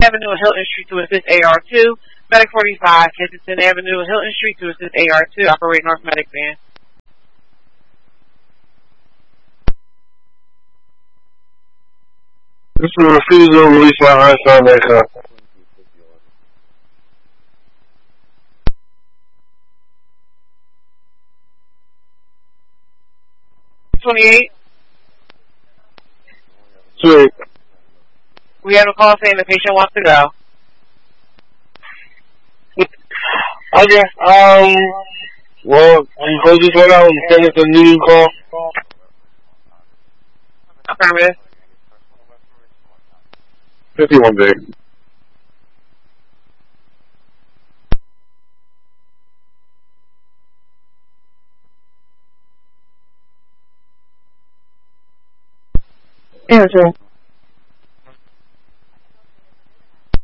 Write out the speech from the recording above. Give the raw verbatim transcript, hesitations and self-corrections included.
Avenue and Hilton Street to assist A R two. Medic forty-five, Kensington Avenue and Hilton Street to assist A R two. Operate North Medic Van. This is a refusal to release my Einstein Echo. twenty-eight. Sweet. We have a call saying the patient wants to go. Okay, um, well, when you close this one out and send us a new call. Affirmative. fifty-one B. Answer.